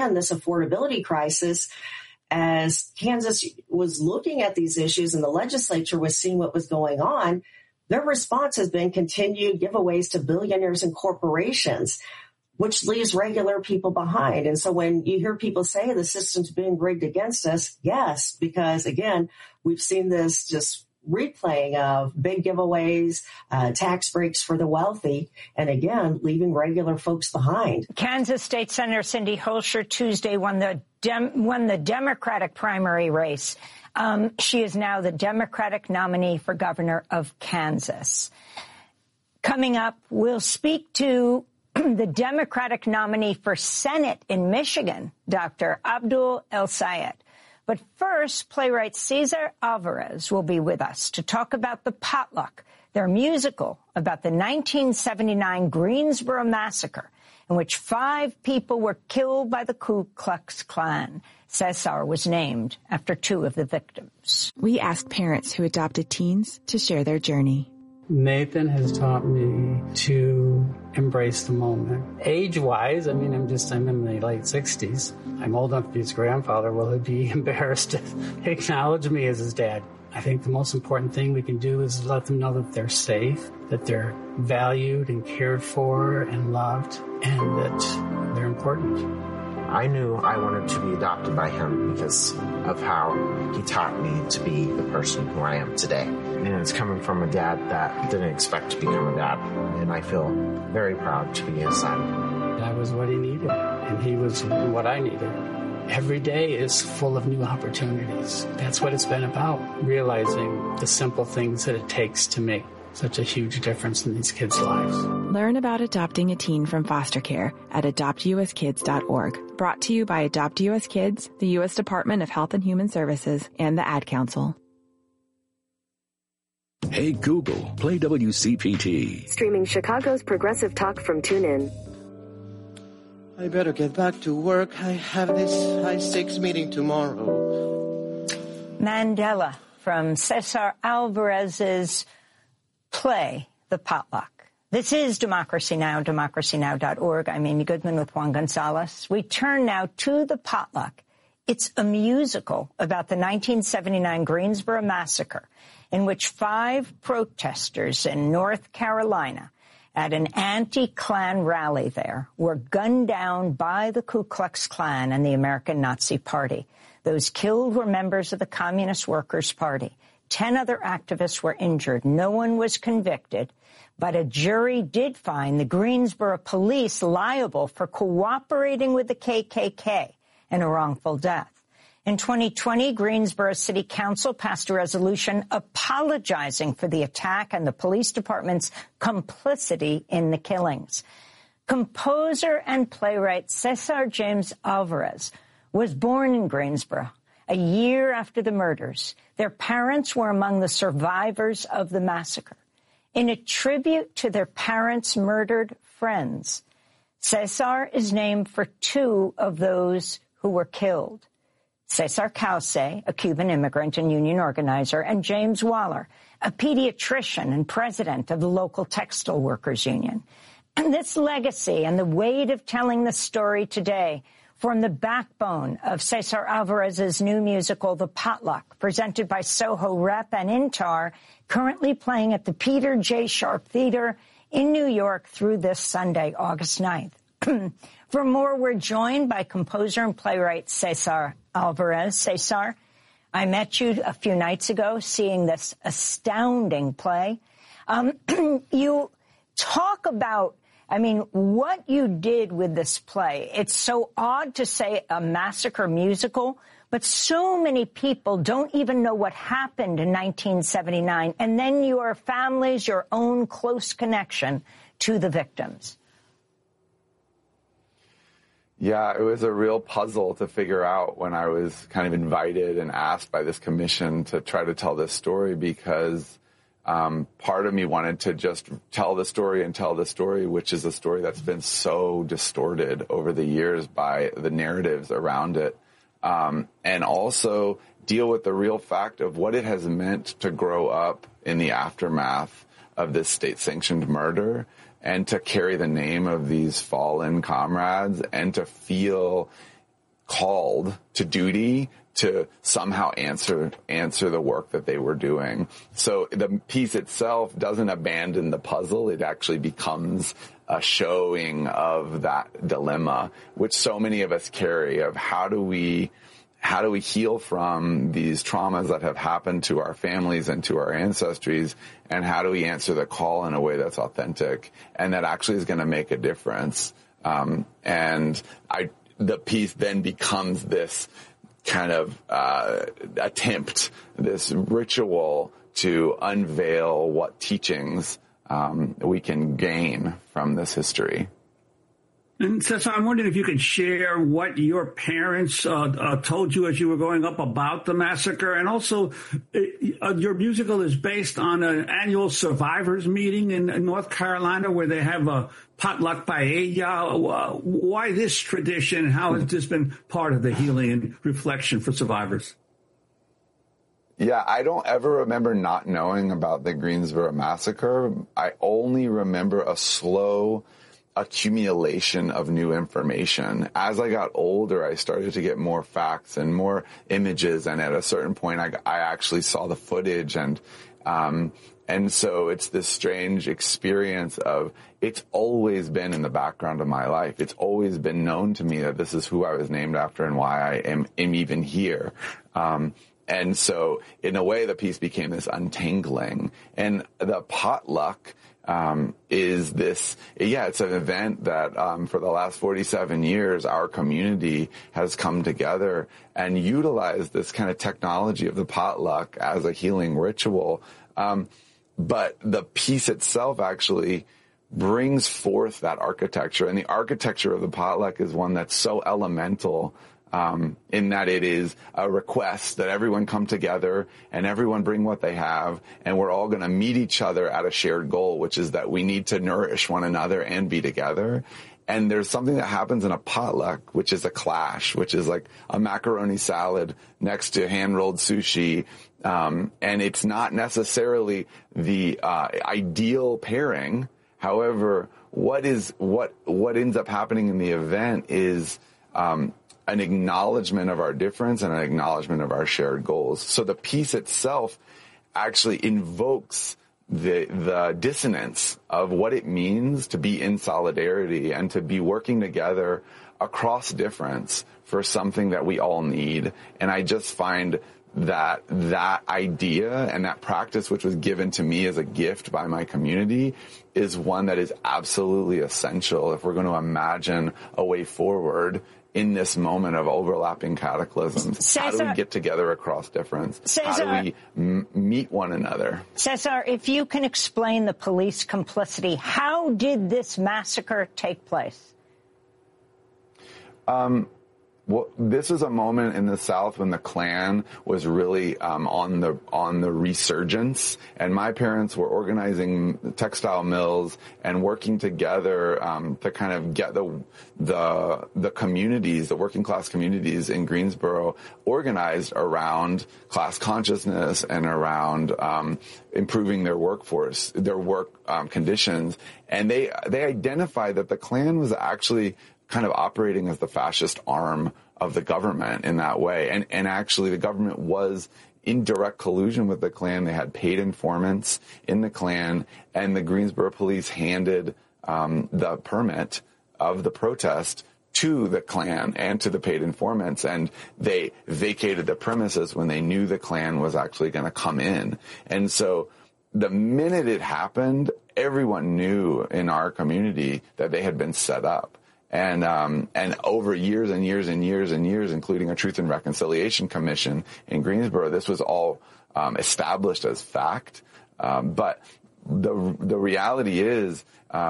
this affordability crisis, as Kansas was looking at these issues and the legislature was seeing what was going on, their response has been continued giveaways to billionaires and corporations, which leaves regular people behind. And so when you hear people say the system's being rigged against us, yes, because again, we've seen this just replaying of big giveaways, tax breaks for the wealthy, and again, leaving regular folks behind. Kansas State Senator Cindy Holscher Tuesday won the Democratic primary race. She is now the Democratic nominee for governor of Kansas. Coming up, we'll speak to the Democratic nominee for Senate in Michigan, Dr. Abdul El-Sayed. But first, playwright Cesar Alvarez will be with us to talk about The Potluck, their musical about the 1979 Greensboro Massacre, in which 5 people were killed by the Ku Klux Klan. Cesar was named after 2 of the victims. We asked parents who adopted teens to share their journey. Nathan has taught me to embrace the moment. Age-wise, I'm in the late 60s. I'm old enough to be his grandfather. Will he be embarrassed to acknowledge me as his dad? I think the most important thing we can do is let them know that they're safe, that they're valued and cared for and loved, and that they're important. I knew I wanted to be adopted by him because of how he taught me to be the person who I am today. And it's coming from a dad that didn't expect to become a dad. And I feel very proud to be his son. I was what he needed, and he was what I needed. Every day is full of new opportunities. That's what it's been about, realizing the simple things that it takes to make such a huge difference in these kids' lives. Learn about adopting a teen from foster care at adoptuskids.org. Brought to you by Adopt U.S. Kids, the U.S. Department of Health and Human Services, and the Ad Council. Hey Google, play WCPT. Streaming Chicago's progressive talk from TuneIn. I better get back to work. I have this high-stakes meeting tomorrow. Mandela from Cesar Alvarez's play, The Potluck. This is Democracy Now!, democracynow.org. I'm Amy Goodman with Juan Gonzalez. We turn now to The Potluck. It's a musical about the 1979 Greensboro Massacre, in which 5 protesters in North Carolina at an anti-Klan rally there were gunned down by the Ku Klux Klan and the American Nazi Party. Those killed were members of the Communist Workers' Party. 10 other activists were injured. No one was convicted, but a jury did find the Greensboro police liable for cooperating with the KKK in a wrongful death. In 2020, Greensboro City Council passed a resolution apologizing for the attack and the police department's complicity in the killings. Composer and playwright Cesar James Alvarez was born in Greensboro a year after the murders. Their parents were among the survivors of the massacre. In a tribute to their parents' murdered friends, Cesar is named for 2 of those who were killed. Cesar Cauce, a Cuban immigrant and union organizer, and James Waller, a pediatrician and president of the local textile workers union. And this legacy and the weight of telling the story today form the backbone of Cesar Alvarez's new musical, The Potluck, presented by Soho Rep and Intar, currently playing at the Peter J. Sharp Theater in New York through this Sunday, August 9th. For more, we're joined by composer and playwright Cesar Alvarez. Cesar, I met you a few nights ago seeing this astounding play. You talk about what you did with this play. It's so odd to say a massacre musical, but so many people don't even know what happened in 1979. And then your family's, your own close connection to the victims. Yeah, it was a real puzzle to figure out when I was kind of invited and asked by this commission to try to tell this story, because part of me wanted to just tell the story, which is a story that's been so distorted over the years by the narratives around it, and also deal with the real fact of what it has meant to grow up in the aftermath of this state-sanctioned murder, and to carry the name of these fallen comrades, and to feel called to duty to somehow answer the work that they were doing. So the piece itself doesn't abandon the puzzle. It actually becomes a showing of that dilemma, which so many of us carry, of how do we heal from these traumas that have happened to our families and to our ancestries, and how do we answer the call in a way that's authentic and that actually is going to make a difference. The piece then becomes this kind of attempt, this ritual to unveil what teachings we can gain from this history. And so I'm wondering if you could share what your parents told you as you were growing up about the massacre. And also, your musical is based on an annual survivors meeting in North Carolina where they have a potluck paella. Why this tradition? How has this been part of the healing and reflection for survivors? Yeah, I don't ever remember not knowing about the Greensboro massacre. I only remember a slow accumulation of new information. As I got older, I started to get more facts and more images, and at a certain point, I actually saw the footage, and so it's this strange experience of, it's always been in the background of my life. It's always been known to me that this is who I was named after and why I am even here. And so in a way, the piece became this untangling. And the potluck is this, it's an event that for the last 47 years, our community has come together and utilized this kind of technology of the potluck as a healing ritual. But the piece itself actually brings forth that architecture. And the architecture of the potluck is one that's so elemental, in that it is a request that everyone come together and everyone bring what they have, and we're all going to meet each other at a shared goal, which is that we need to nourish one another and be together. And there's something that happens in a potluck, which is a clash, which is like a macaroni salad next to hand-rolled sushi. And it's not necessarily the ideal pairing. However, what ends up happening in the event is an acknowledgement of our difference and an acknowledgement of our shared goals. So the piece itself actually invokes the dissonance of what it means to be in solidarity and to be working together across difference for something that we all need. And I just find that idea and that practice, which was given to me as a gift by my community, is one that is absolutely essential if we're going to imagine a way forward in this moment of overlapping cataclysms. Cesar, how do we get together across difference? Cesar, how do we meet one another? Cesar, if you can explain the police complicity, how did this massacre take place? Well, this was a moment in the South when the Klan was really on the resurgence, and my parents were organizing textile mills and working together to kind of get the communities, the working class communities in Greensboro, organized around class consciousness and around improving their workforce, their work conditions, and they identified that the Klan was actually kind of operating as the fascist arm of the government in that way. And actually the government was in direct collusion with the Klan. They had paid informants in the Klan, and the Greensboro police handed the permit of the protest to the Klan and to the paid informants, and they vacated the premises when they knew the Klan was actually going to come in. And so the minute it happened, everyone knew in our community that they had been set up. And over years and years and years and years, including a Truth and Reconciliation Commission in Greensboro, this was all established as fact. But the reality is,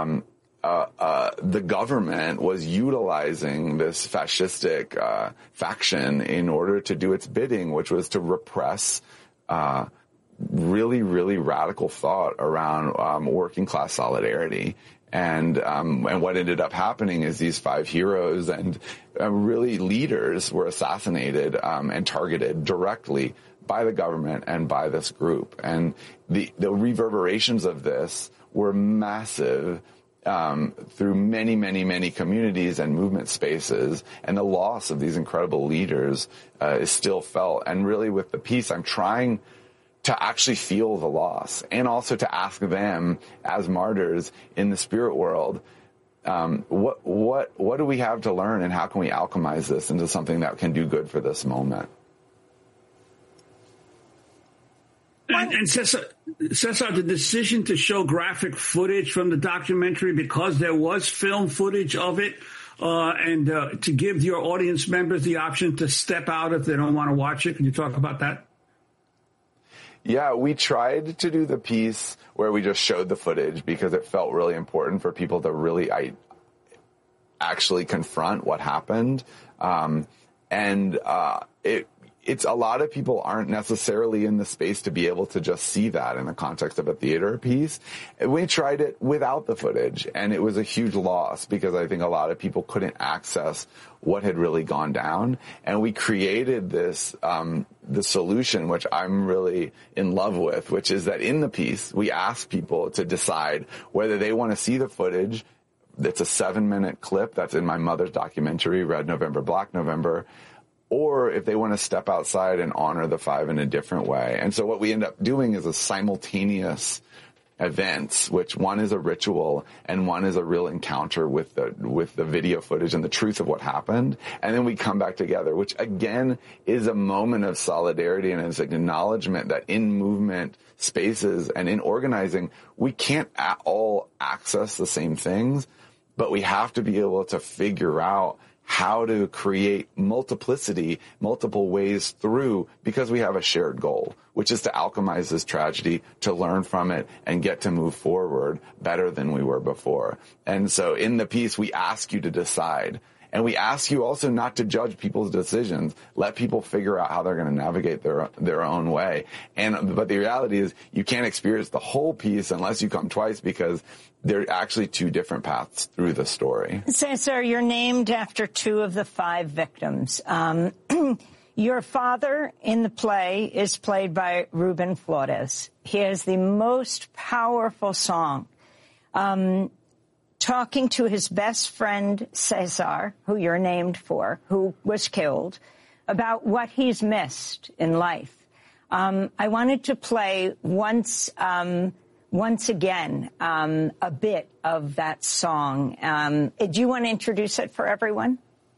the government was utilizing this fascistic faction in order to do its bidding, which was to repress really, really radical thought around working class solidarity. And what ended up happening is these 5 heroes and really leaders were assassinated and targeted directly by the government and by this group. And the reverberations of this were massive through many, many, many communities and movement spaces, and the loss of these incredible leaders is still felt. And really with the piece, I'm trying to actually feel the loss and also to ask them as martyrs in the spirit world, what do we have to learn, and how can we alchemize this into something that can do good for this moment? And Cesar, the decision to show graphic footage from the documentary, because there was film footage of it, and to give your audience members the option to step out if they don't want to watch it. Can you talk about that? Yeah, we tried to do the piece where we just showed the footage because it felt really important for people to really actually confront what happened. It's a lot of people aren't necessarily in the space to be able to just see that in the context of a theater piece. We tried it without the footage, and it was a huge loss because I think a lot of people couldn't access what had really gone down. And we created this, the solution, which I'm really in love with, which is that in the piece, we ask people to decide whether they want to see the footage. It's a 7-minute clip that's in my mother's documentary, Red November, Black November, or if they want to step outside and honor the 5 in a different way. And so what we end up doing is a simultaneous events, which one is a ritual and one is a real encounter with the video footage and the truth of what happened. And then we come back together, which again is a moment of solidarity and is an acknowledgement that in movement spaces and in organizing, we can't all access the same things, but we have to be able to figure out how to create multiplicity, multiple ways through, because we have a shared goal, which is to alchemize this tragedy, to learn from it, and get to move forward better than we were before. And so in the piece, we ask you to decide. And we ask you also not to judge people's decisions. Let people figure out how they're going to navigate their own way. But the reality is you can't experience the whole piece unless you come twice, because there are actually 2 different paths through the story. Cesar, you're named after 2 of the 5 victims. Your father in the play is played by Ruben Flores. He has the most powerful song. Talking to his best friend, Cesar, who you're named for, who was killed, about what he's missed in life. I wanted to play once again a bit of that song. Do you want to introduce it for everyone?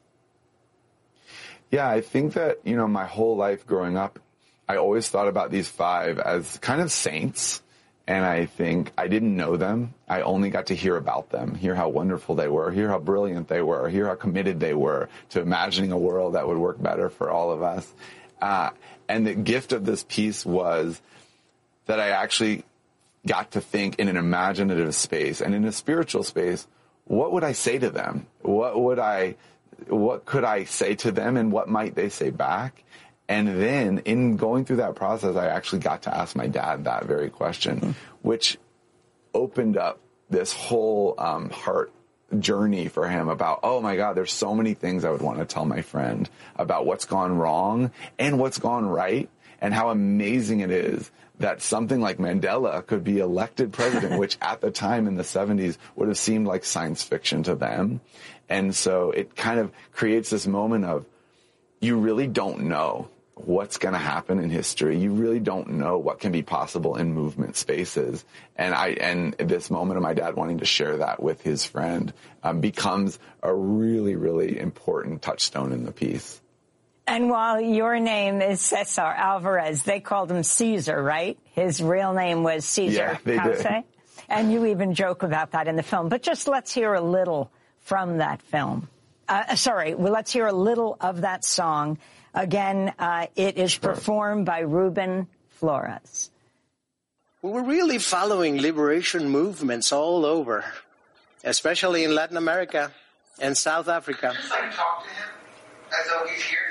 Yeah, I think that, my whole life growing up, I always thought about these 5 as kind of saints. And I think I didn't know them. I only got to hear about them, hear how wonderful they were, hear how brilliant they were, hear how committed they were to imagining a world that would work better for all of us. And the gift of this piece was that I actually got to think in an imaginative space and in a spiritual space, what would I say to them? What could I say to them, and what might they say back? And then in going through that process, I actually got to ask my dad that very question, which opened up this whole heart journey for him about, oh my God, there's so many things I would want to tell my friend about what's gone wrong and what's gone right, and how amazing it is that something like Mandela could be elected president, which at the time in the 70s would have seemed like science fiction to them. And so it kind of creates this moment of, you really don't know what's going to happen in history. You really don't know what can be possible in movement spaces. And this moment of my dad wanting to share that with his friend becomes a really, really important touchstone in the piece. And while your name is Cesar Alvarez, they called him Caesar, right? His real name was Caesar Krause. And you even joke about that in the film. But just let's hear a little from that film. Let's hear a little of that song. Again, it is performed by Ruben Flores. We were really following liberation movements all over, especially in Latin America and South Africa. Just like talk to him as though he's here.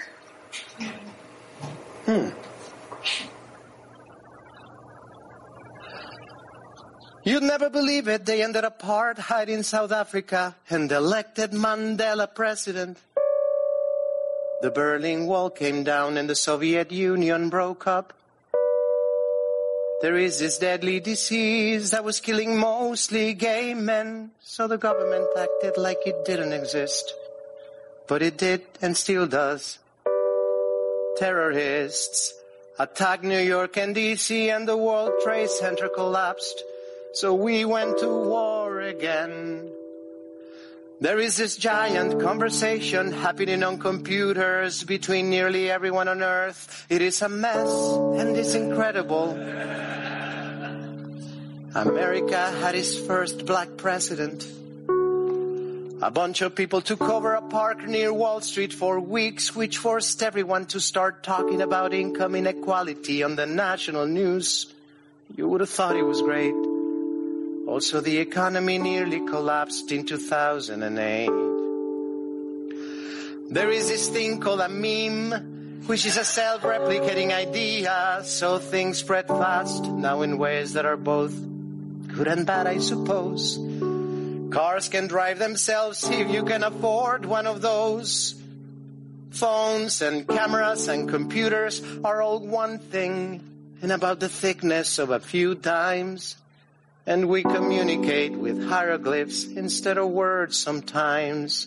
You'd never believe it. They ended apartheid in South Africa and elected Mandela president. The Berlin Wall came down and the Soviet Union broke up. There is this deadly disease that was killing mostly gay men, so the government acted like it didn't exist. But it did and still does. Terrorists attacked New York and D.C. and the World Trade Center collapsed. So we went to war again. There is this giant conversation happening on computers between nearly everyone on Earth. It is a mess and it's incredible. America had its first black president. A bunch of people took over a park near Wall Street for weeks, which forced everyone to start talking about income inequality on the national news. You would have thought it was great. Also, the economy nearly collapsed in 2008. There is this thing called a meme, which is a self-replicating idea, so things spread fast, now in ways that are both good and bad, I suppose. Cars can drive themselves if you can afford one of those. Phones and cameras and computers are all one thing, and about the thickness of a few dimes. And we communicate with hieroglyphs instead of words sometimes.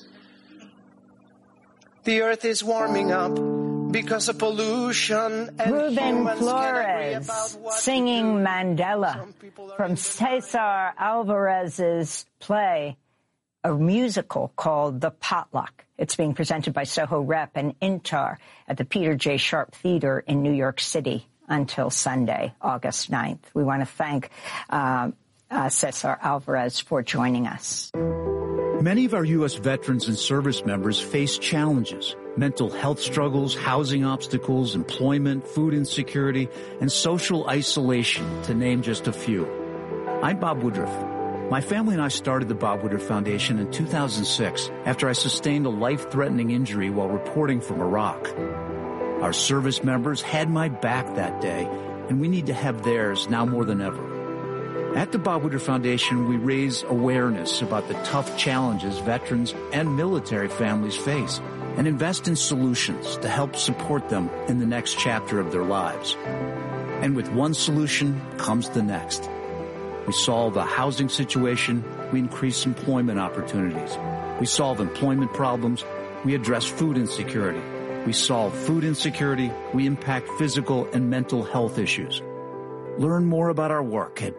The earth is warming up because of pollution. And Ruben Flores singing Mandela from Cesar Alvarez's play, a musical called The Potluck. It's being presented by Soho Rep and Intar at the Peter J. Sharp Theater in New York City until Sunday, August 9th. We want to thank Cesar Alvarez for joining us. Many of our U.S. veterans and service members face challenges: mental health struggles, housing obstacles, employment, food insecurity, and social isolation, to name just a few. I'm Bob Woodruff. My family and I started the Bob Woodruff Foundation in 2006 after I sustained a life-threatening injury while reporting from Iraq. Our service members had my back that day, and we need to have theirs now more than ever. At the Bob Woodruff Foundation, we raise awareness about the tough challenges veterans and military families face and invest in solutions to help support them in the next chapter of their lives. And with one solution comes the next. We solve a housing situation, we increase employment opportunities. We solve employment problems, we address food insecurity. We solve food insecurity, we impact physical and mental health issues. Learn more about our work at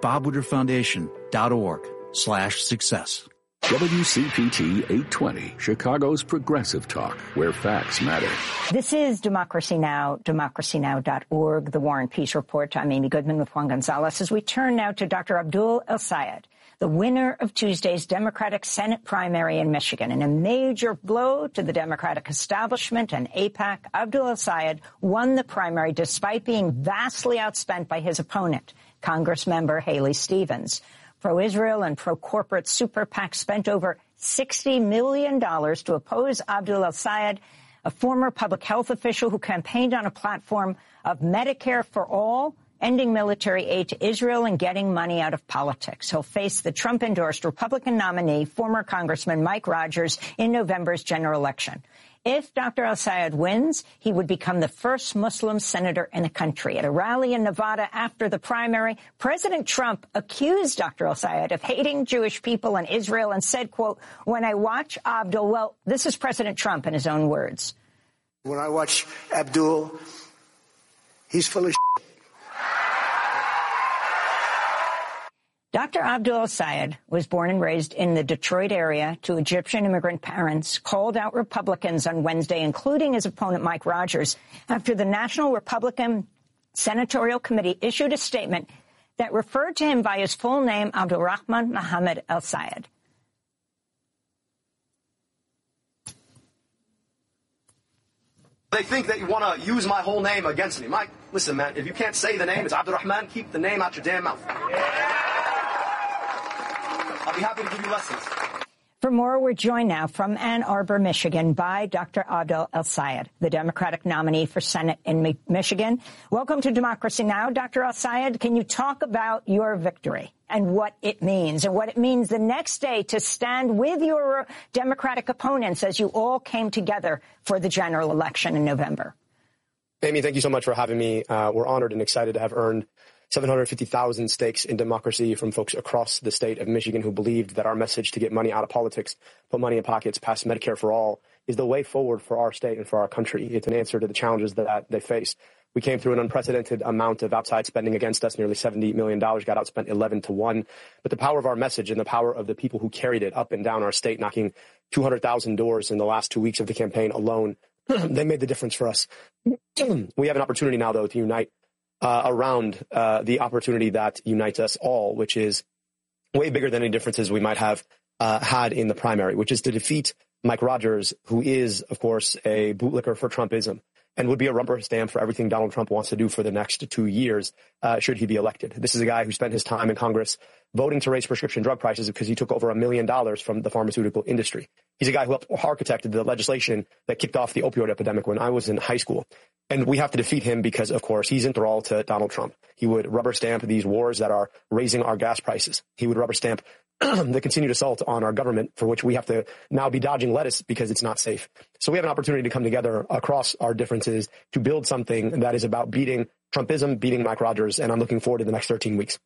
bobwoodrufffoundation.org/success. WCPT 820, Chicago's Progressive Talk, where facts matter. This is Democracy Now!, democracynow.org, The War and Peace Report. I'm Amy Goodman with Juan Gonzalez as we turn now to Dr. Abdul El-Sayed, the winner of Tuesday's Democratic Senate primary in Michigan. In a major blow to the Democratic establishment and AIPAC, Abdul El-Sayed won the primary despite being vastly outspent by his opponent, Congressmember Haley Stevens. Pro-Israel and pro-corporate super PAC spent over $60 million to oppose Abdul El-Sayed, a former public health official who campaigned on a platform of Medicare for all, ending military aid to Israel, and getting money out of politics. He'll face the Trump-endorsed Republican nominee, former Congressman Mike Rogers, in November's general election. If Dr. El-Sayed wins, he would become the first Muslim senator in the country. At a rally in Nevada after the primary, President Trump accused Dr. El-Sayed of hating Jewish people and Israel and said, quote, "When I watch Abdul," well, this is President Trump in his own words. "When I watch Abdul, he's full of shit." Dr. Abdul El-Sayed was born and raised in the Detroit area to Egyptian immigrant parents, called out Republicans on Wednesday, including his opponent Mike Rogers, after the National Republican Senatorial Committee issued a statement that referred to him by his full name, Abdulrahman Mohammed El-Sayed. They think that you want to use my whole name against me. Mike, listen, man, if you can't say the name, it's Abdulrahman, keep the name out your damn mouth. I'll be happy to give you lessons. For more, we're joined now from Ann Arbor, Michigan, by Dr. Abdul El-Sayed, the Democratic nominee for Senate in Michigan. Welcome to Democracy Now!, Dr. El-Sayed. Can you talk about your victory and what it means the next day to stand with your Democratic opponents as you all came together for the general election in November? Amy, thank you so much for having me. We're honored and excited to have earned 750,000 stakes in democracy from folks across the state of Michigan who believed that our message to get money out of politics, put money in pockets, pass Medicare for all, is the way forward for our state and for our country. It's an answer to the challenges that they face. We came through an unprecedented amount of outside spending against us, nearly $70 million, got outspent 11-1. But the power of our message and the power of the people who carried it up and down our state, knocking 200,000 doors in the last 2 weeks of the campaign alone, they made the difference for us. We have an opportunity now, though, to unite around the opportunity that unites us all, which is way bigger than any differences we might have had in the primary, which is to defeat Mike Rogers, who is, of course, a bootlicker for Trumpism and would be a rubber stamp for everything Donald Trump wants to do for the next 2 years, should he be elected. This is a guy who spent his time in Congress voting to raise prescription drug prices because he took over $1 million from the pharmaceutical industry. He's a guy who helped architected the legislation that kicked off the opioid epidemic when I was in high school. And we have to defeat him because, of course, he's enthralled to Donald Trump. He would rubber stamp these wars that are raising our gas prices. He would rubber stamp the continued assault on our government, for which we have to now be dodging lettuce because it's not safe. So we have an opportunity to come together across our differences to build something that is about beating Trumpism, beating Mike Rogers, and I'm looking forward to the next 13 weeks.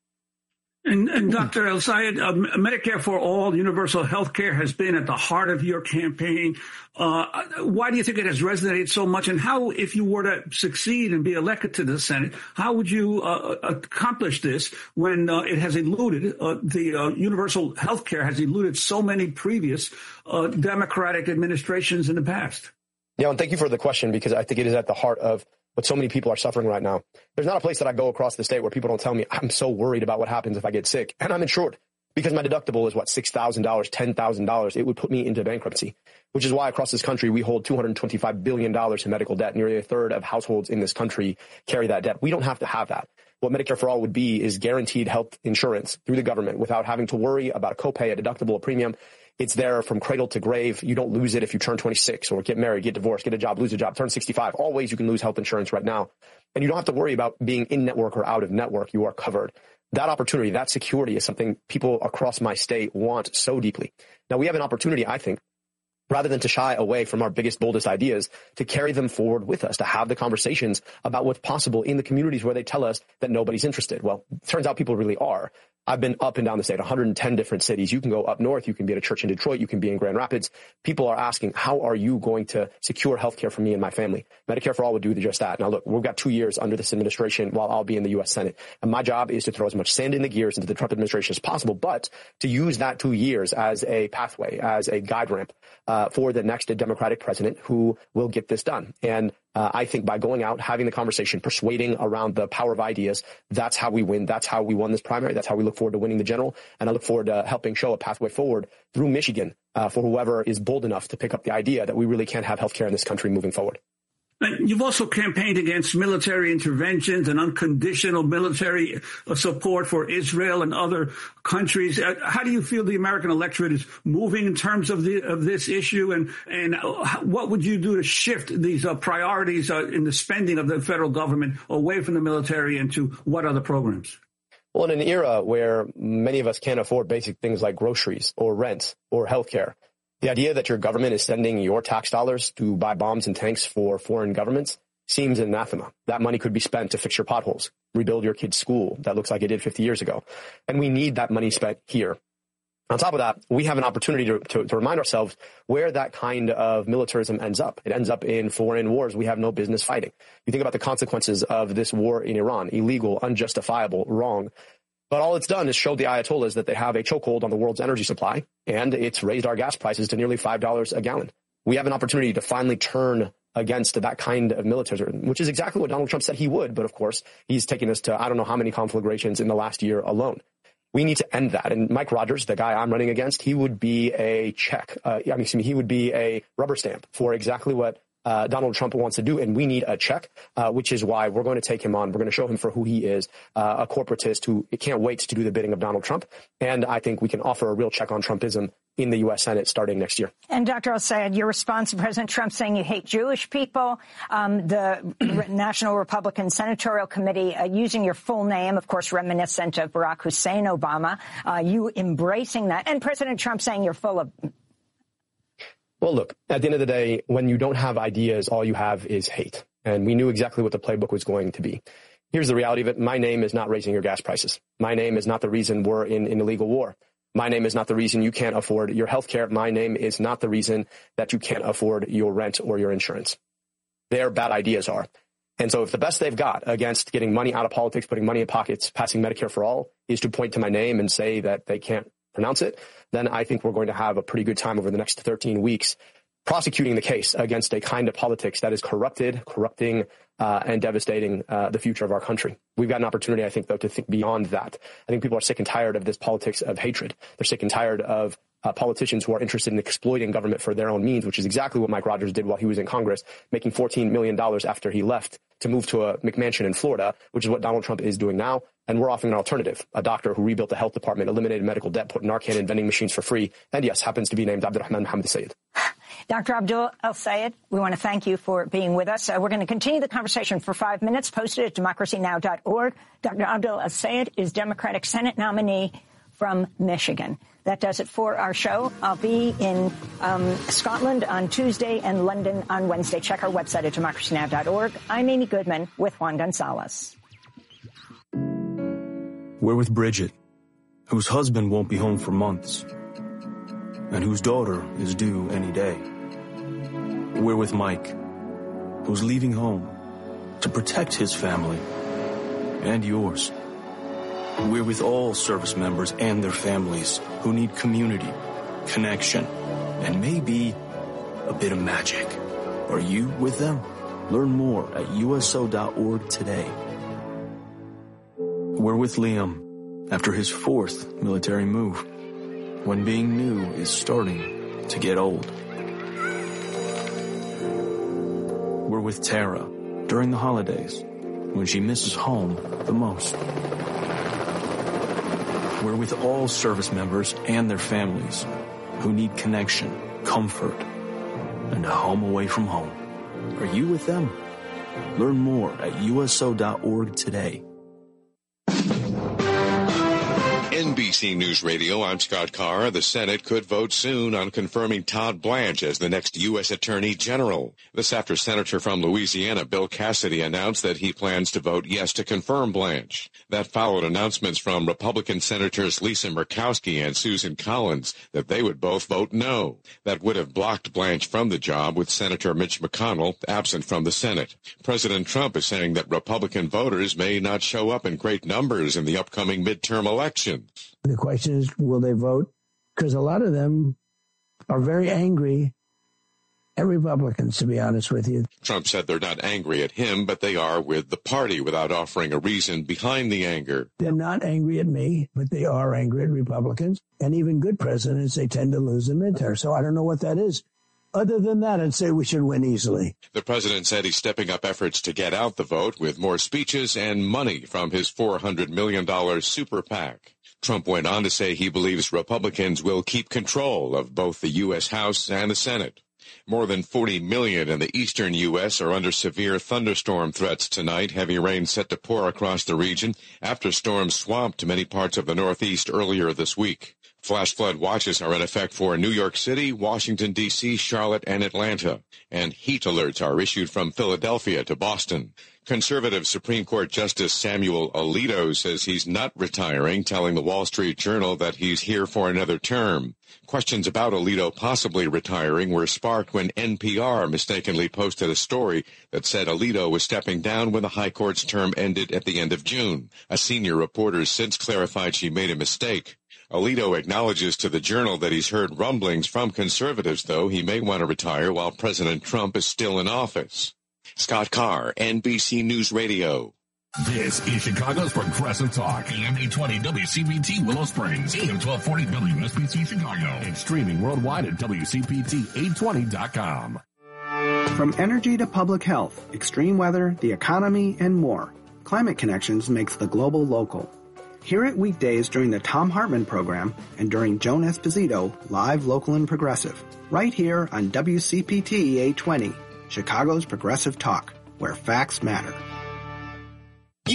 And Dr. El-Sayed, Medicare for all, universal health care has been at the heart of your campaign. Why do you think it has resonated so much? And how, if you were to succeed and be elected to the Senate, how would you accomplish this when it has eluded, the universal health care has eluded so many previous Democratic administrations in the past? Yeah, and thank you for the question, because I think it is at the heart of what so many people are suffering right now. There's not a place that I go across the state where people don't tell me I'm so worried about what happens if I get sick. And I'm insured because my deductible is, $6,000, $10,000. It would put me into bankruptcy, which is why across this country we hold $225 billion in medical debt. Nearly a third of households in this country carry that debt. We don't have to have that. What Medicare for All would be is guaranteed health insurance through the government without having to worry about a copay, a deductible, a premium. It's there from cradle to grave. You don't lose it if you turn 26 or get married, get divorced, get a job, lose a job, turn 65. Always you can lose health insurance right now. And you don't have to worry about being in network or out of network. You are covered. That opportunity, that security is something people across my state want so deeply. Now we have an opportunity, I think, rather than to shy away from our biggest, boldest ideas, to carry them forward with us, to have the conversations about what's possible in the communities where they tell us that nobody's interested. Well, it turns out people really are. I've been up and down the state, 110 different cities. You can go up north. You can be at a church in Detroit. You can be in Grand Rapids. People are asking, how are you going to secure health care for me and my family? Medicare for All would do just that. Now, look, we've got 2 years under this administration while I'll be in the U.S. Senate. And my job is to throw as much sand in the gears into the Trump administration as possible, but to use that 2 years as a pathway, as a guide ramp for the next Democratic president who will get this done. And I think by going out, having the conversation, persuading around the power of ideas, that's how we win. That's how we won this primary. That's how we look forward to winning the general. And I look forward to helping show a pathway forward through Michigan for whoever is bold enough to pick up the idea that we really can't have health care in this country moving forward. You've also campaigned against military interventions and unconditional military support for Israel and other countries. How do you feel the American electorate is moving in terms of this issue? And what would you do to shift these priorities in the spending of the federal government away from the military and to what other programs? Well, in an era where many of us can't afford basic things like groceries or rent or healthcare, the idea that your government is sending your tax dollars to buy bombs and tanks for foreign governments seems anathema. That money could be spent to fix your potholes, rebuild your kid's school that looks like it did 50 years ago. And we need that money spent here. On top of that, we have an opportunity to remind ourselves where that kind of militarism ends up. It ends up in foreign wars we have no business fighting. You think about the consequences of this war in Iran: illegal, unjustifiable, wrong. But all it's done is show the Ayatollahs that they have a chokehold on the world's energy supply, and it's raised our gas prices to nearly $5 a gallon. We have an opportunity to finally turn against that kind of militarism, which is exactly what Donald Trump said he would. But of course, he's taken us to I don't know how many conflagrations in the last year alone. We need to end that. And Mike Rogers, the guy I'm running against, he would be a check. He would be a rubber stamp for exactly what Donald Trump wants to do, and we need a check, which is why we're going to take him on. We're going to show him for who he is, a corporatist who can't wait to do the bidding of Donald Trump. And I think we can offer a real check on Trumpism in the U.S. Senate starting next year. And Dr. El-Sayed, your response to President Trump saying you hate Jewish people, the National Republican Senatorial Committee using your full name, of course, reminiscent of Barack Hussein Obama, you embracing that, and President Trump saying you're full of... Well, look, at the end of the day, when you don't have ideas, all you have is hate. And we knew exactly what the playbook was going to be. Here's the reality of it. My name is not raising your gas prices. My name is not the reason we're in illegal war. My name is not the reason you can't afford your health care. My name is not the reason that you can't afford your rent or your insurance. Their bad ideas are. And so if the best they've got against getting money out of politics, putting money in pockets, passing Medicare for all, is to point to my name and say that they can't pronounce it, then I think we're going to have a pretty good time over the next 13 weeks prosecuting the case against a kind of politics that is corrupting, and devastating the future of our country. We've got an opportunity, I think, though, to think beyond that. I think people are sick and tired of this politics of hatred. They're sick and tired of politicians who are interested in exploiting government for their own means, which is exactly what Mike Rogers did while he was in Congress, making $14 million after he left to move to a McMansion in Florida, which is what Donald Trump is doing now. And we're offering an alternative, a doctor who rebuilt the health department, eliminated medical debt, put Narcan in vending machines for free, and yes, happens to be named Abdurrahman Mohammed Sayed. Dr. Abdul El-Sayed, we want to thank you for being with us. We're going to continue the conversation for 5 minutes, posted at democracynow.org. Dr. Abdul El-Sayed is Democratic Senate nominee from Michigan. That does it for our show. I'll be in Scotland on Tuesday and London on Wednesday. Check our website at democracynow.org. I'm Amy Goodman with Juan Gonzalez. We're with Bridget, whose husband won't be home for months, and whose daughter is due any day. We're with Mike, who's leaving home to protect his family and yours. We're with all service members and their families who need community, connection, and maybe a bit of magic. Are you with them? Learn more at USO.org today. We're with Liam after his 4th military move, when being new is starting to get old. We're with Tara during the holidays, when she misses home the most. We're with all service members and their families who need connection, comfort, and a home away from home. Are you with them? Learn more at USO.org today. NBC News Radio, I'm Scott Carr. The Senate could vote soon on confirming Todd Blanche as the next U.S. Attorney General. This after Senator from Louisiana, Bill Cassidy, announced that he plans to vote yes to confirm Blanche. That followed announcements from Republican Senators Lisa Murkowski and Susan Collins that they would both vote no. That would have blocked Blanche from the job, with Senator Mitch McConnell absent from the Senate. President Trump is saying that Republican voters may not show up in great numbers in the upcoming midterm elections. The question is, will they vote? Because a lot of them are very angry at Republicans, to be honest with you. Trump said they're not angry at him, but they are with the party, without offering a reason behind the anger. They're not angry at me, but they are angry at Republicans. And even good presidents, they tend to lose in midterm. So I don't know what that is. Other than that, I'd say we should win easily. The president said he's stepping up efforts to get out the vote with more speeches and money from his $400 million super PAC. Trump went on to say he believes Republicans will keep control of both the U.S. House and the Senate. More than 40 million in the eastern U.S. are under severe thunderstorm threats tonight. Heavy rain set to pour across the region after storms swamped many parts of the Northeast earlier this week. Flash flood watches are in effect for New York City, Washington, D.C., Charlotte, and Atlanta. And heat alerts are issued from Philadelphia to Boston. Conservative Supreme Court Justice Samuel Alito says he's not retiring, telling the Wall Street Journal that he's here for another term. Questions about Alito possibly retiring were sparked when NPR mistakenly posted a story that said Alito was stepping down when the High Court's term ended at the end of June. A senior reporter since clarified she made a mistake. Alito acknowledges to the Journal that he's heard rumblings from conservatives, though he may want to retire while President Trump is still in office. Scott Carr, NBC News Radio. This is Chicago's Progressive Talk, AM 820 WCPT Willow Springs, AM 1240 WSBC Chicago, and streaming worldwide at WCPT820.com. From energy to public health, extreme weather, the economy, and more, Climate Connections makes the global local. Hear it weekdays during the Thom Hartmann program and during Joan Esposito, live, local, and progressive, right here on WCPT 820, Chicago's Progressive Talk, where facts matter.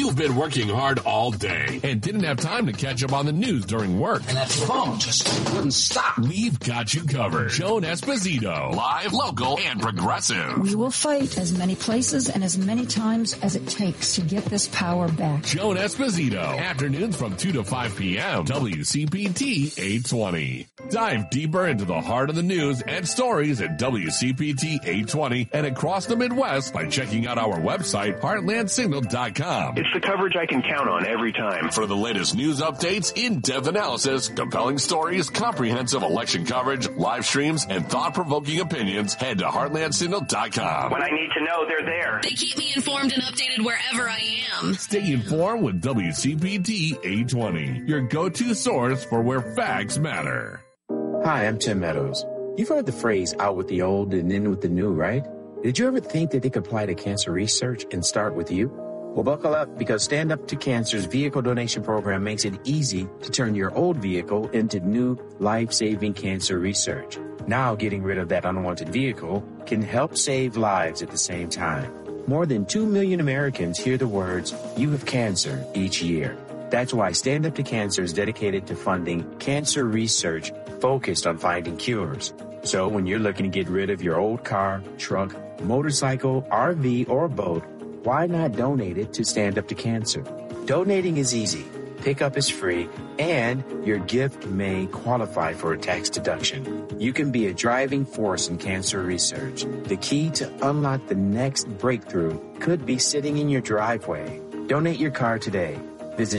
You've been working hard all day and didn't have time to catch up on the news during work. And that phone just wouldn't stop. We've got you covered. Joan Esposito, live, local, and progressive. We will fight as many places and as many times as it takes to get this power back. Joan Esposito, afternoons from 2 to 5 p.m. WCPT 820. Dive deeper into the heart of the news and stories at WCPT 820 and across the Midwest by checking out our website, heartlandsignal.com. It's the coverage I can count on every time. For the latest news updates, in-depth analysis, compelling stories, comprehensive election coverage, live streams, and thought-provoking opinions, head to heartlandsignal.com. When I need to know, they're there. They keep me informed and updated wherever I am. Stay informed with WCPT 820, your go-to source for where facts matter. Hi, I'm Tim Meadows. You've heard the phrase out with the old and in with the new, right? Did you ever think that they could apply to cancer research and start with you? Well, buckle up, because Stand Up to Cancer's vehicle donation program makes it easy to turn your old vehicle into new life-saving cancer research. Now, getting rid of that unwanted vehicle can help save lives at the same time. More than 2 million Americans hear the words, "You have cancer," each year. That's why Stand Up to Cancer is dedicated to funding cancer research focused on finding cures. So when you're looking to get rid of your old car, truck, motorcycle, RV, or boat, why not donate it to Stand Up to Cancer? Donating is easy, pickup is free, and your gift may qualify for a tax deduction. You can be a driving force in cancer research. The key to unlock the next breakthrough could be sitting in your driveway. Donate your car today. Visit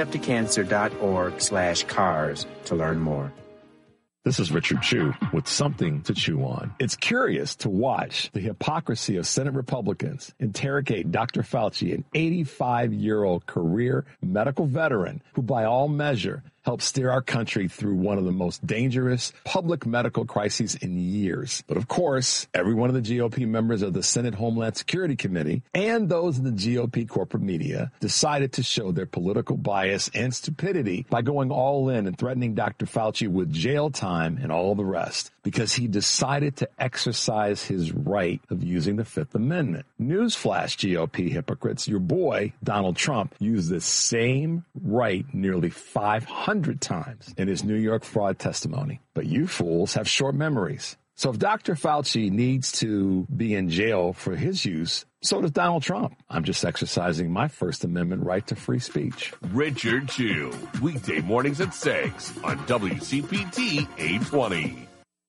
standuptocancer.org/cars to learn more. This is Richard Chew with something to chew on. It's curious to watch the hypocrisy of Senate Republicans interrogate Dr. Fauci, an 85-year-old career medical veteran who, by all measure, helped steer our country through one of the most dangerous public medical crises in years. But of course, every one of the GOP members of the Senate Homeland Security Committee and those in the GOP corporate media decided to show their political bias and stupidity by going all in and threatening Dr. Fauci with jail time and all the rest, because he decided to exercise his right of using the Fifth Amendment. Newsflash, GOP hypocrites, your boy, Donald Trump, used the same right nearly 500 times in his New York fraud testimony. But you fools have short memories. So if Dr. Fauci needs to be in jail for his use, so does Donald Trump. I'm just exercising my First Amendment right to free speech. Richard Chew, weekday mornings at 6 on WCPT 820.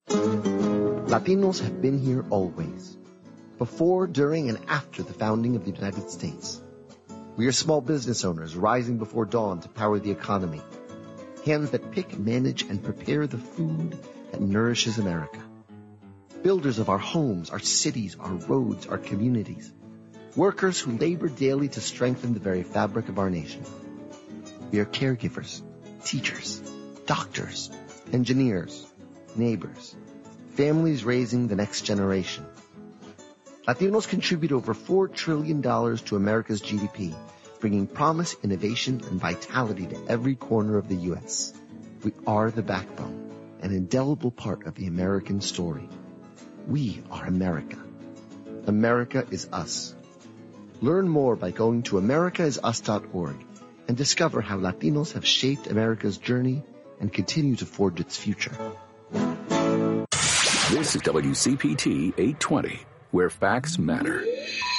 Latinos have been here always, before, during, and after the founding of the United States. We are small business owners rising before dawn to power the economy. Hands that pick, manage, and prepare the food that nourishes America. Builders of our homes, our cities, our roads, our communities. Workers who labor daily to strengthen the very fabric of our nation. We are caregivers, teachers, doctors, engineers, neighbors, families raising the next generation. Latinos contribute over $4 trillion to America's GDP, bringing promise, innovation, and vitality to every corner of the U.S. We are the backbone, an indelible part of the American story. We are America. America is us. Learn more by going to americaisus.org and discover how Latinos have shaped America's journey and continue to forge its future. This is WCPT 820, where facts matter.